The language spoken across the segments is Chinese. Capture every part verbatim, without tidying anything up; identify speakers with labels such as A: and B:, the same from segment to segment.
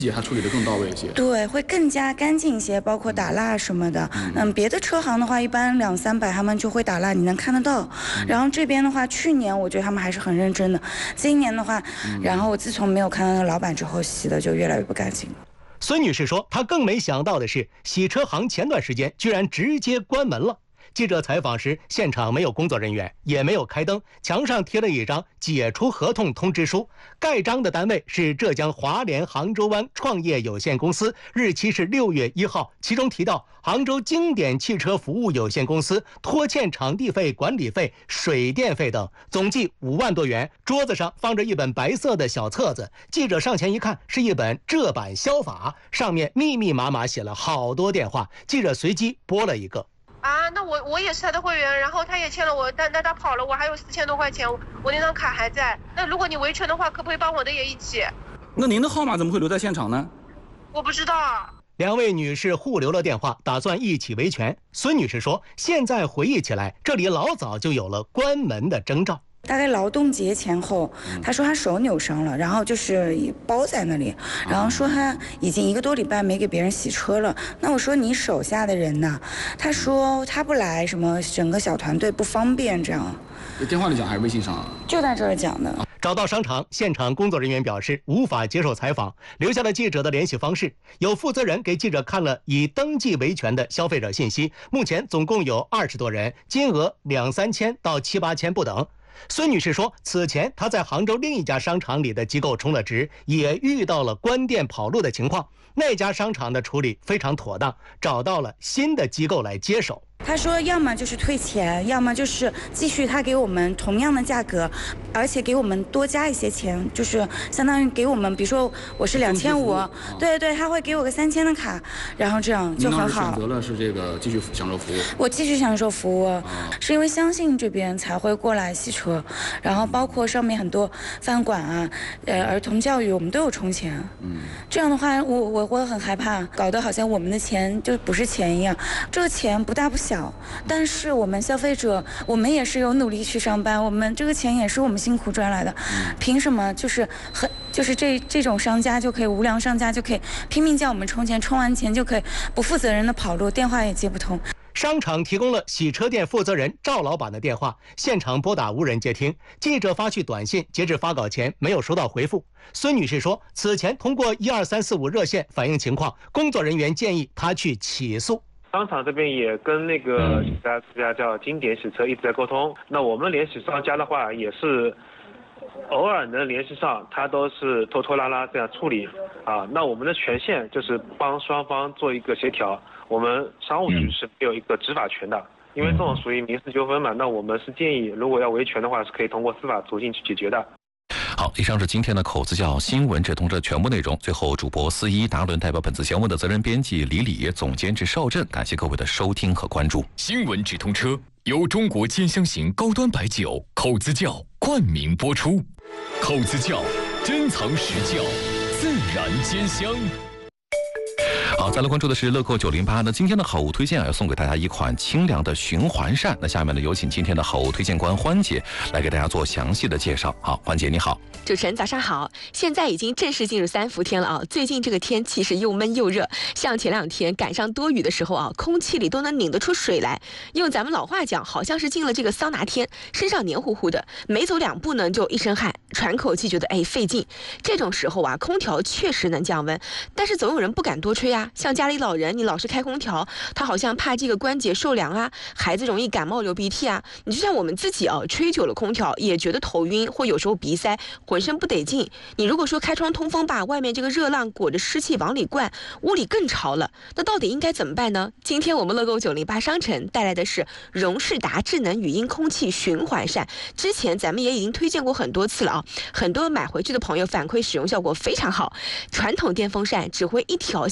A: 也还处理得更到位一些，
B: 对，会更加干净一些，包括打蜡什么的。嗯，嗯别的车行的话，一般两三百他们就会打蜡，你能看得到。嗯、然后这边的话，去年我觉得他们还是很认真的，今年的话，嗯、然后我自从没有看到那个老板之后，洗的就越来越不干净了。
C: 孙女士说，她更没想到的是，洗车行前段时间居然直接关门了。记者采访时，现场没有工作人员，也没有开灯，墙上贴了一张解除合同通知书，盖章的单位是浙江华联杭州湾创业有限公司，日期是六月一号。其中提到杭州经典汽车服务有限公司拖欠场地费、管理费、水电费等，总计五万多元。桌子上放着一本白色的小册子，记者上前一看，是一本浙版消法，上面密密麻麻写了好多电话。记者随机拨了一个。
D: 啊，那我我也是他的会员，然后他也欠了我，但但他跑了，我还有四千多块钱，我那张卡还在。那如果你维权的话，可不可以帮我的也一起？
A: 那您的号码怎么会留在现场呢？
D: 我不知道。
C: 两位女士互留了电话，打算一起维权。孙女士说，现在回忆起来，这里老早就有了关门的征兆。
B: 大概劳动节前后，他说他手扭伤了，然后就是包在那里，然后说他已经一个多礼拜没给别人洗车了。那我说你手下的人呢？他说他不来，什么整个小团队不方便这样。
A: 电话里讲还是微信上？
B: 就在这儿讲的。
C: 找到商场，现场工作人员表示无法接受采访，留下了记者的联系方式。有负责人给记者看了已登记维权的消费者信息，目前总共有二十多人，金额两三千到七八千不等。孙女士说，此前她在杭州另一家商场里的机构充了值，也遇到了关店跑路的情况。那家商场的处理非常妥当，找到了新的机构来接手。
B: 他说要么就是退钱，要么就是继续他给我们同样的价格，而且给我们多加一些钱，就是相当于给我们，比如说我是两千五，对对，他会给我个三千的卡，然后这样就很好。
A: 选择了是这个继续享受服务。
B: 我继续享受服务，啊、是因为相信这边才会过来洗车，然后包括上面很多饭馆啊，呃，儿童教育我们都有充钱。嗯，这样的话，我我我很害怕，搞得好像我们的钱就不是钱一样，这个钱不大不小。但是我们消费者，我们也是有努力去上班，我们这个钱也是我们辛苦赚来的，凭什么就是很就是这这种商家就可以无良商家就可以拼命叫我们充钱，充完钱就可以不负责任的跑路，电话也接不通。
C: 商场提供了洗车店负责人赵老板的电话，现场拨打无人接听。记者发去短信，截至发稿前没有收到回复。孙女士说，此前通过一二三四五热线反映情况，工作人员建议她去起诉。
E: 商场这边也跟那个这家这家叫经典洗车一直在沟通。那我们联系商家的话，也是偶尔能联系上，他都是拖拖拉拉这样处理啊。那我们的权限就是帮双方做一个协调，我们商务局是没有一个执法权的，因为这种属于民事纠纷嘛。那我们是建议，如果要维权的话，是可以通过司法途径去解决的。
F: 好，以上是今天的口子窖新闻直通车全部内容。最后，主播思一、达伦代表本次节目的责任编辑李李、总监制邵震，感谢各位的收听和关注。
G: 新闻直通车由中国尖香型高端白酒口子窖冠名播出，口子窖珍藏实窖，自然尖香。
F: 好，再来关注的是乐购九零八。那今天的好物推荐啊，要送给大家一款清凉的循环扇。那下面呢，有请今天的好物推荐官欢姐来给大家做详细的介绍。好，欢姐你好。
H: 主持人早上好，现在已经正式进入三伏天了啊！最近这个天气是又闷又热，像前两天赶上多雨的时候啊，空气里都能拧得出水来。用咱们老话讲，好像是进了这个桑拿天，身上黏糊糊的，没走两步呢就一身汗，喘口气觉得哎费劲。这种时候啊，空调确实能降温，但是总有人不敢多吹啊。像家里老人，你老是开空调，他好像怕这个关节受凉啊，孩子容易感冒流鼻涕啊。你就像我们自己啊，吹久了空调也觉得头晕，或有时候鼻塞，浑身不得劲。你如果说开窗通风吧，外面这个热浪裹着湿气往里灌，屋里更潮了。那到底应该怎么办呢？今天我们乐购九零八商城带来的是荣仕达智能语音空气循环扇。之前咱们也已经推荐过很多次了啊，很多买回去的朋友反馈使用效果非常好。传统电风扇只会一条线吹风。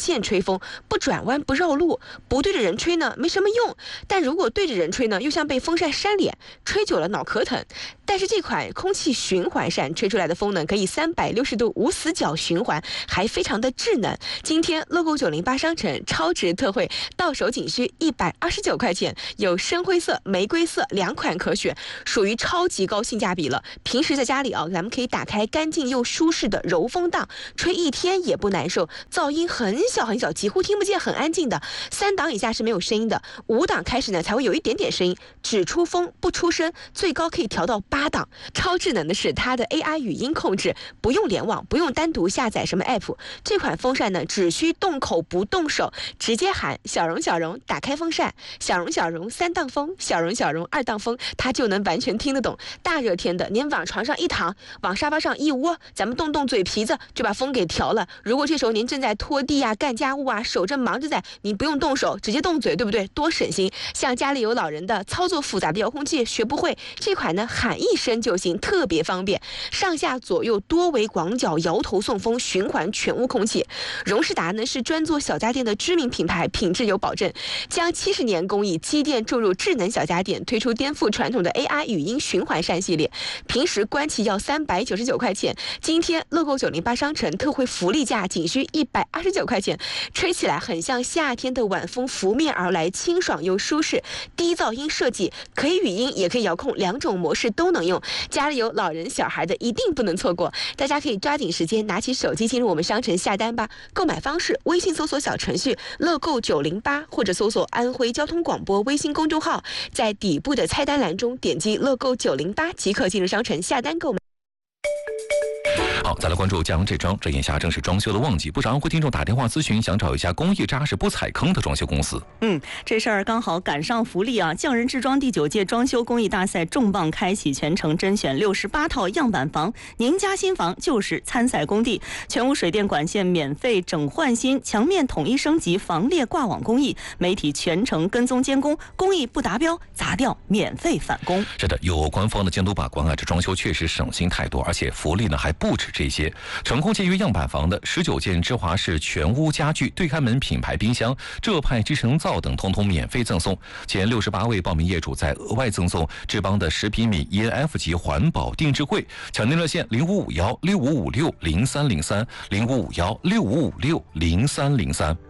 H: 风，不转弯不绕路，不对着人吹呢没什么用，但如果对着人吹呢，又像被风扇扇脸，吹久了脑壳疼。但是这款空气循环扇吹出来的风呢，可以三百六十度无死角循环，还非常的智能。今天乐购九零八商城超值特惠，到手仅需一百二十九块钱，有深灰色、玫瑰色两款可选，属于超级高性价比了。平时在家里啊，咱们可以打开干净又舒适的柔风档，吹一天也不难受，噪音很小很小，几乎听不见，很安静的。三档以下是没有声音的，五档开始呢才会有一点点声音，只出风不出声，最高可以调到八档。超智能的是它的 A I 语音控制，不用联网，不用单独下载什么 app。这款风扇呢，只需动口不动手，直接喊小荣小荣打开风扇，小荣小荣三档风，小荣小荣二档风，它就能完全听得懂。大热天的，您往床上一躺，往沙发上一窝，咱们动动嘴皮子就把风给调了。如果这时候您正在拖地啊、干家务啊，手正忙着在，您不用动手，直接动嘴，对不对？多省心。像家里有老人的，操作复杂的遥控器学不会，这款呢喊一声就行，特别方便。上下左右多维广角摇头送风，循环全屋空气。荣仕达呢是专做小家电的知名品牌，品质有保证，将七十年工艺积淀注入智能小家电，推出颠覆传统的 A I 语音循环扇系列。平时官旗要三百九十九块钱，今天乐购九零八商城特惠福利价仅需一百二十九块钱，吹起来很像夏天的晚风拂面而来，清爽又舒适。低噪音设计，可以语音也可以遥控，两种模式都能用。家里有老人小孩的一定不能错过，大家可以抓紧时间拿起手机进入我们商城下单吧。购买方式：微信搜索小程序乐购九零八，或者搜索安徽交通广播微信公众号，在底部的菜单栏中点击乐购九零八即可进入商城下单购买。
F: 好，再来关注江这张，这眼下正是装修的旺季，不少安徽听众打电话咨询，想找一家工艺扎实不踩坑的装修公司。
I: 嗯，这事儿刚好赶上福利啊！匠人制装第九届装修工艺大赛重磅开启，全程甄选六十八套样板房，您家新房就是参赛工地，全屋水电管线免费整换新，墙面统一升级，防裂挂网工艺，媒体全程跟踪监工，工艺不达标砸掉免费返工。
F: 是的，有官方的监督把关啊，这装修确实省心太多，而且福利呢还不止这些。成功签约样板房的十九件芝华士全屋家具、对开门品牌冰箱、浙派集成灶等，通通免费赠送。前六十八位报名业主再额外赠送志邦的十平米 E N F 级环保定制柜。抢订热线零五五幺六五五六零三零三零五五幺六五五六零三零三。